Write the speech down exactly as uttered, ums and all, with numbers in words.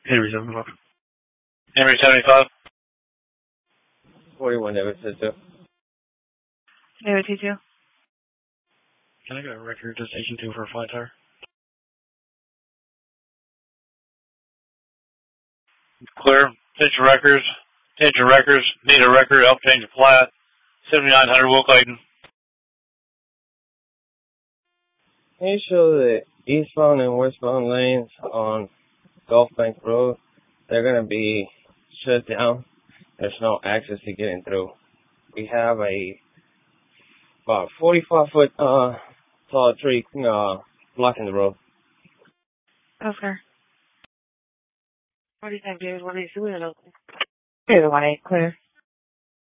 Henry seventy-five. Henry seventy-five. forty-one, David two two. David two two. Can I get a record to station two for a flat tire? Clear. Change your records. Change your records. Need a record. Help change a flat. seventy-nine hundred Will Clayton. Can you show the eastbound and westbound lanes on Gulf Bank Road? They're going to be shut down. There's no access to getting through. We have a about forty-five foot uh, tall tree uh, blocking the road. Okay. What do you think, David? What do you see? David one eight, clear.